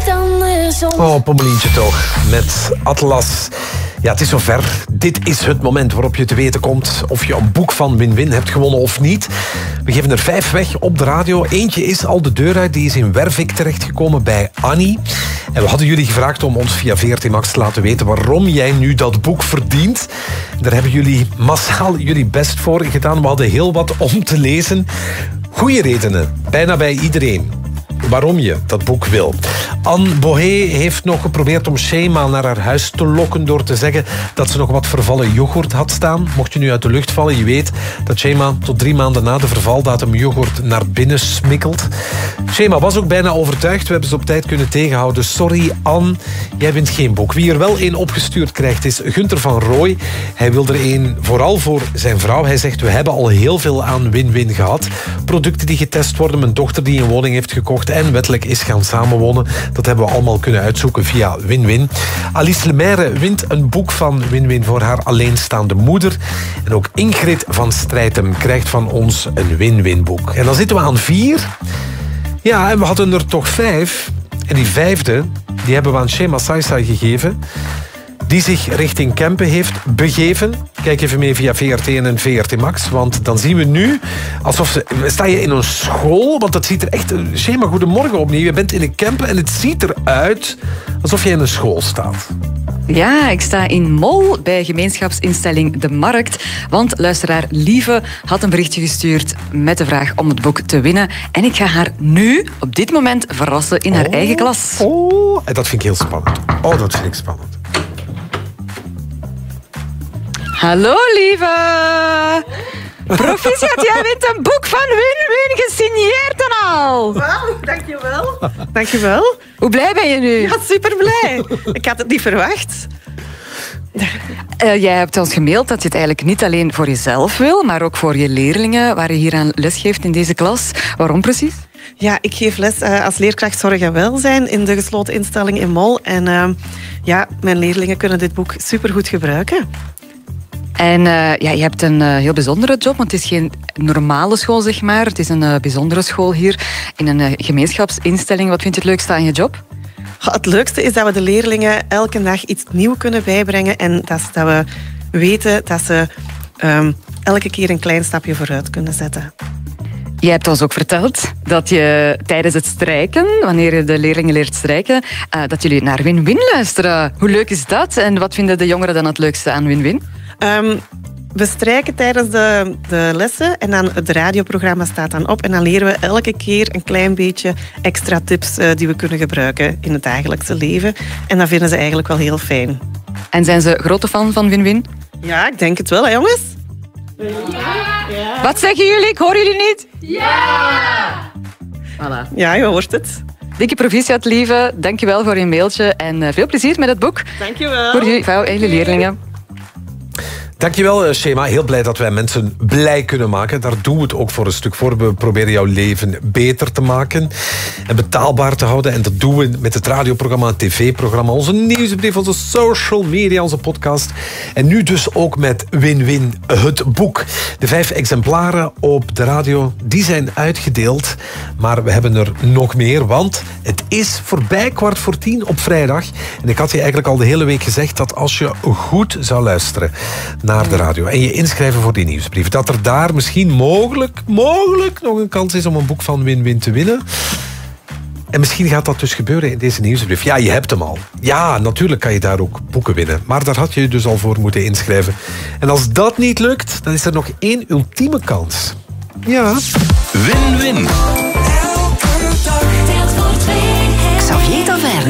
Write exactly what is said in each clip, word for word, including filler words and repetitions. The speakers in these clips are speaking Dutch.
Oh, Pommelientje toch. Met Atlas. Ja, het is zover. Dit is het moment waarop je te weten komt of je een boek van Win-Win hebt gewonnen of niet. We geven er vijf weg op de radio. Eentje is al de deur uit. Die is in Wervik terechtgekomen bij Annie. En we hadden jullie gevraagd om ons via V R T Max te laten weten waarom jij nu dat boek verdient. Daar hebben jullie massaal jullie best voor gedaan. We hadden heel wat om te lezen. Goeie redenen. Bijna bij iedereen. Waarom je dat boek wil. Anne Bohé heeft nog geprobeerd om Shema naar haar huis te lokken door te zeggen dat ze nog wat vervallen yoghurt had staan. Mocht je nu uit de lucht vallen, je weet dat Shema tot drie maanden na de vervaldatum yoghurt naar binnen smikkelt. Shema was ook bijna overtuigd. We hebben ze op tijd kunnen tegenhouden. Sorry, Anne, jij wint geen boek. Wie er wel één opgestuurd krijgt is Gunther van Rooij. Hij wil er één vooral voor zijn vrouw. Hij zegt, we hebben al heel veel aan Win-Win gehad. Producten die getest worden, mijn dochter die een woning heeft gekocht en wettelijk is gaan samenwonen. Dat hebben we allemaal kunnen uitzoeken via Win-Win. Alice Lemaire wint een boek van Win-Win voor haar alleenstaande moeder. En ook Ingrid van Strijtem krijgt van ons een Win-Win boek. En dan zitten we aan vier. Ja, en we hadden er toch vijf. En die vijfde, die hebben we aan Shema Saisai gegeven, die zich richting Kempen heeft begeven. Kijk even mee via V R T en V R T Max, want dan zien we nu alsof ze... Sta je in een school? Want dat ziet er echt... Shema, goedemorgen opnieuw. Je bent in een Kempen en het ziet eruit alsof je in een school staat. Ja, ik sta in Mol bij gemeenschapsinstelling De Markt. Want luisteraar Lieve had een berichtje gestuurd met de vraag om het boek te winnen. En ik ga haar nu, op dit moment, verrassen in haar oh, eigen klas. Oh, en dat vind ik heel spannend. Oh, dat vind ik spannend. Hallo, Lieve. Proficiat, jij wint een boek van Win-Win, gesigneerd en al. Wauw, dankjewel. Dankjewel. Hoe blij ben je nu? Ja, super blij. Ik had het niet verwacht. Uh, jij hebt ons gemaild dat je het eigenlijk niet alleen voor jezelf wil, maar ook voor je leerlingen, waar je hier aan lesgeeft in deze klas. Waarom precies? Ja, ik geef les uh, als leerkracht zorg en welzijn in de gesloten instelling in Mol. En uh, ja, mijn leerlingen kunnen dit boek supergoed gebruiken. En uh, ja, je hebt een uh, heel bijzondere job, want het is geen normale school, zeg maar. Het is een uh, bijzondere school hier in een uh, gemeenschapsinstelling. Wat vind je het leukste aan je job? Het leukste is dat we de leerlingen elke dag iets nieuws kunnen bijbrengen en dat, dat we weten dat ze um, elke keer een klein stapje vooruit kunnen zetten. Je hebt ons ook verteld dat je tijdens het strijken, wanneer je de leerlingen leert strijken, uh, dat jullie naar Win-Win luisteren. Hoe leuk is dat? En wat vinden de jongeren dan het leukste aan Win-Win? Um, we strijken tijdens de, de lessen en dan het radioprogramma staat dan op en dan leren we elke keer een klein beetje extra tips uh, die we kunnen gebruiken in het dagelijkse leven. En dat vinden ze eigenlijk wel heel fijn. En zijn ze grote fan van Win-Win? Ja, ik denk het wel, hè, jongens? Ja. Ja. Wat zeggen jullie? Ik hoor jullie niet? Ja! Voilà. Ja, je hoort het. Dikke proficiat, Lieve. Dank je wel voor je mailtje en veel plezier met het boek. Dank je wel. Voor jullie vrouw en jullie leerlingen. Dankjewel, Shema. Heel blij dat wij mensen blij kunnen maken. Daar doen we het ook voor een stuk voor. We proberen jouw leven beter te maken en betaalbaar te houden. En dat doen we met het radioprogramma, het tv-programma, onze nieuwsbrief, onze social media, onze podcast. En nu dus ook met Win-Win, het boek. De vijf exemplaren op de radio, die zijn uitgedeeld. Maar we hebben er nog meer, want het is voorbij kwart voor tien op vrijdag. En ik had je eigenlijk al de hele week gezegd dat als je goed zou luisteren naar de radio en je inschrijven voor die nieuwsbrief, dat er daar misschien mogelijk, mogelijk nog een kans is om een boek van Win-Win te winnen. En misschien gaat dat dus gebeuren in deze nieuwsbrief. Ja, je hebt hem al. Ja, natuurlijk kan je daar ook boeken winnen. Maar daar had je je dus al voor moeten inschrijven. En als dat niet lukt, dan is er nog één ultieme kans. Ja. Win-Win. Xavier Taverne.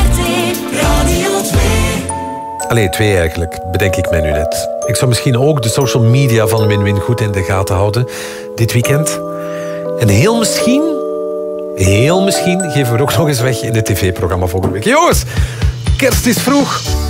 Allee, twee eigenlijk, bedenk ik mij nu net. Ik zou misschien ook de social media van Win-Win goed in de gaten houden dit weekend. En heel misschien, heel misschien geven we er ook nog eens weg in het tv-programma volgende week. Jongens, kerst is vroeg.